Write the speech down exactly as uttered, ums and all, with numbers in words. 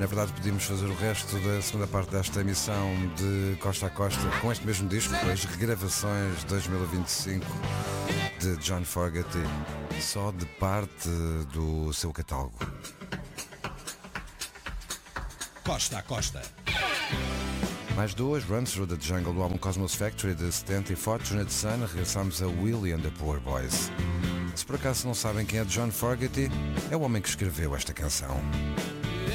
Na verdade podíamos fazer o resto da segunda parte desta emissão de Costa a Costa com este mesmo disco, as regravações de dois mil e vinte e cinco de John Fogerty, só de parte do seu catálogo. Costa a Costa. Mais duas, Run Through the Jungle, do álbum Cosmos Factory de setenta, e Fortunate Son. Regressamos a Willie and the Poor Boys. Se por acaso não sabem quem é John Fogerty, é o homem que escreveu esta canção.